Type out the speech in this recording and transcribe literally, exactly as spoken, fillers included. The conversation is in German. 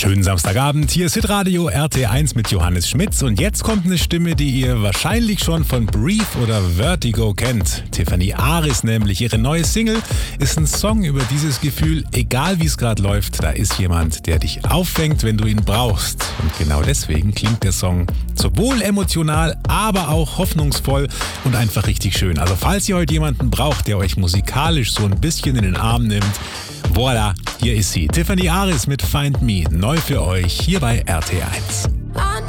Schönen Samstagabend, hier ist Hitradio R T eins mit Johannes Schmitz und jetzt kommt eine Stimme, die ihr wahrscheinlich schon von Brief oder Vertigo kennt. Tiffany Aris nämlich, ihre neue Single ist ein Song über dieses Gefühl, egal wie es gerade läuft, da ist jemand, der dich auffängt, wenn du ihn brauchst. Und genau deswegen klingt der Song sowohl emotional, aber auch hoffnungsvoll und einfach richtig schön. Also falls ihr heute jemanden braucht, der euch musikalisch so ein bisschen in den Arm nimmt, voilà, hier ist sie. Tiffany Aris mit Find Me. Neu für euch hier bei R T eins.